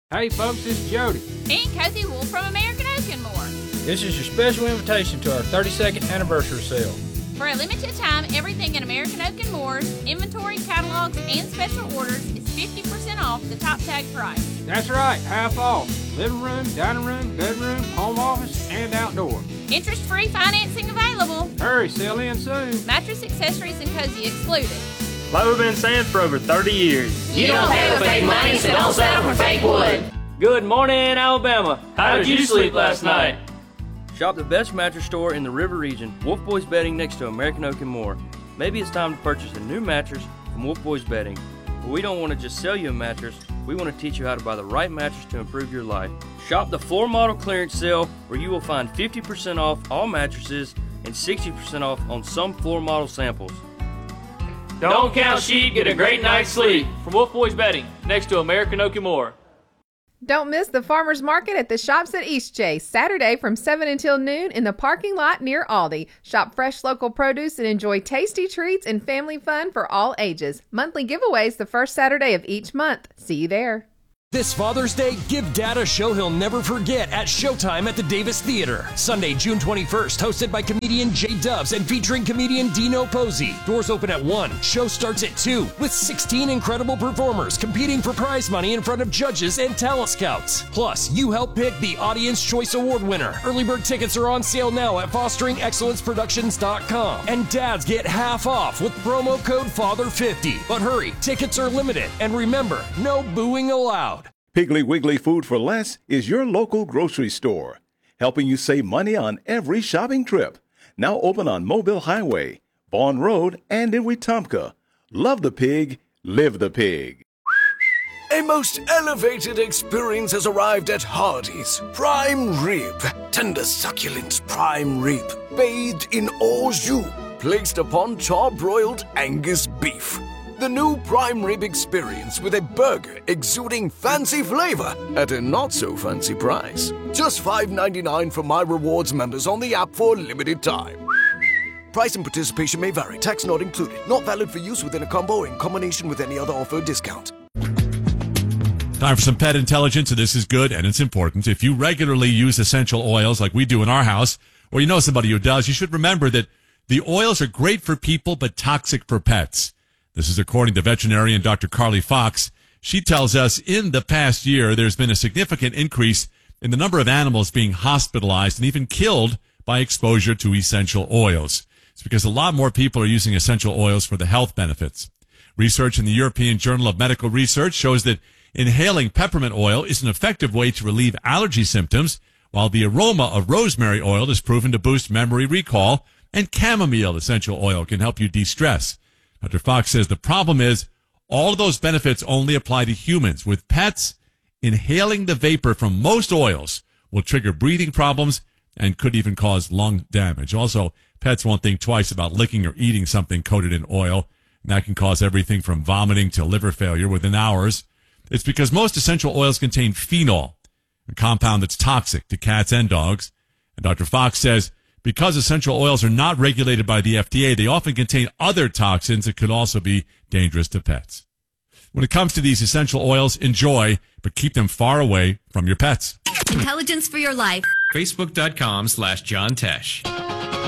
Hey folks, this is Jody. And Cozy Wolf from American Oak and More. This is your special invitation to our 32nd anniversary sale. For a limited time, everything in American Oak and Moore's inventory, catalogs, and special orders is 50% off the top tag price. That's right, half off. Living room, dining room, bedroom, home office, and outdoor. Interest-free financing available. Hurry, sell in soon. Mattress, accessories, and cozy excluded. Like we've been saying for over 30 years. You don't pay with fake money, so don't settle for fake wood. Good morning, Alabama. How did you sleep last night? Shop the best mattress store in the River region, Wolf Boys Bedding, next to American Oak and More. Maybe it's time to purchase a new mattress from Wolf Boys Bedding. But we don't want to just sell you a mattress, we want to teach you how to buy the right mattress to improve your life. Shop the floor model clearance sale where you will find 50% off all mattresses and 60% off on some floor model samples. Don't count sheep, get a great night's sleep. From Wolf Boys Bedding, next to American Oak and More. Don't miss the farmers market at the shops at Eastchase, Saturday from 7 until noon in the parking lot near Aldi. Shop fresh local produce and enjoy tasty treats and family fun for all ages. Monthly giveaways the first Saturday of each month. See you there. This Father's Day, give Dad a show he'll never forget at Showtime at the Davis Theater. Sunday, June 21st, hosted by comedian Jay Dubs and featuring comedian Dino Posey. Doors open at 1. Show starts at 2, with 16 incredible performers competing for prize money in front of judges and talent scouts. Plus, you help pick the Audience Choice Award winner. Early bird tickets are on sale now at FosteringExcellenceProductions.com. And dads get half off with promo code FATHER50. But hurry, tickets are limited. And remember, no booing allowed. Piggly Wiggly Food for Less is your local grocery store, helping you save money on every shopping trip. Now open on Mobile Highway, Vaughn Road, and in Wetumpka. Love the pig, live the pig. A most elevated experience has arrived at Hardee's. Prime rib, tender succulent prime rib, bathed in au jus, placed upon char-broiled Angus beef. The new prime rib experience with a burger exuding fancy flavor at a not-so-fancy price. Just $5.99 for My Rewards members on the app for a limited time. Price and participation may vary. Tax not included. Not valid for use within a combo or in combination with any other offer or discount. Time for some pet intelligence, and this is good and it's important. If you regularly use essential oils like we do in our house, or you know somebody who does, you should remember that the oils are great for people but toxic for pets. This is according to veterinarian Dr. Carly Fox. She tells us in the past year, there's been a significant increase in the number of animals being hospitalized and even killed by exposure to essential oils. It's because a lot more people are using essential oils for the health benefits. Research in the European Journal of Medical Research shows that inhaling peppermint oil is an effective way to relieve allergy symptoms, while the aroma of rosemary oil is proven to boost memory recall, and chamomile essential oil can help you de-stress. Dr. Fox says the problem is all of those benefits only apply to humans. With pets, inhaling the vapor from most oils will trigger breathing problems and could even cause lung damage. Also, pets won't think twice about licking or eating something coated in oil, and that can cause everything from vomiting to liver failure within hours. It's because most essential oils contain phenol, a compound that's toxic to cats and dogs. And Dr. Fox says because essential oils are not regulated by the FDA, they often contain other toxins that could also be dangerous to pets. When it comes to these essential oils, enjoy, but keep them far away from your pets. Intelligence for your life. Facebook.com/John Tesh.